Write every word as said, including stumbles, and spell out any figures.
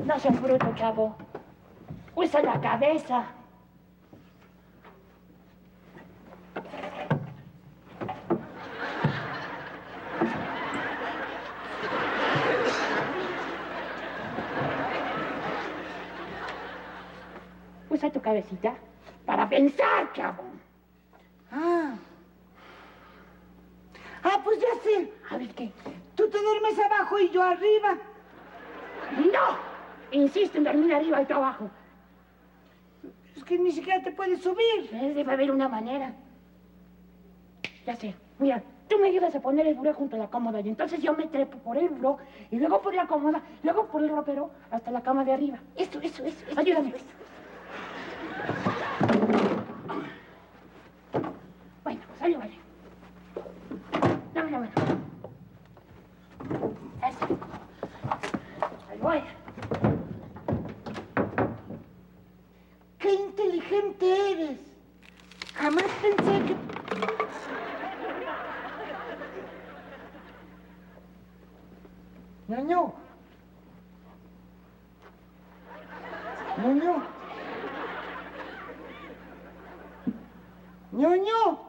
No seas bruto, chavo. Usa la cabeza. Usa tu cabecita para pensar, chavo. Ah. Ah, pues ya sé. A ver, ¿qué? Tú te duermes abajo y yo arriba. ¡No! Insisto en dormir arriba y tú abajo. Es que ni siquiera te puedes subir. Debe haber una manera. Ya sé. Mira, tú me ayudas a poner el buró junto a la cómoda y entonces yo me trepo por el buró y luego por la cómoda, luego por el ropero hasta la cama de arriba. Esto, eso, eso. eso Ayúdame. Eso. Bueno, pues ayúdame. Dame la mano. Eso. Ahí voy. ¡Qué inteligente eres! Jamás pensé que... ¡Ñoño! ¡Ñoño! ¡Ñoño!